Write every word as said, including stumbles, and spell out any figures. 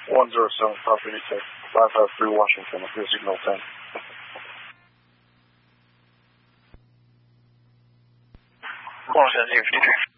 one zero seven, property check, five five three Washington, appear signal ten. one seven zero fifty-three.